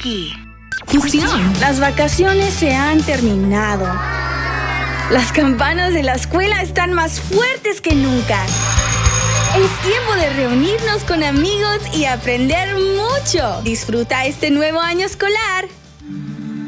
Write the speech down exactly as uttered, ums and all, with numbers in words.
aquí. Fusión. Las vacaciones se han terminado. Las campanas de la escuela están más fuertes que nunca. Es tiempo de reunirnos con amigos y aprender mucho. Disfruta este nuevo año escolar.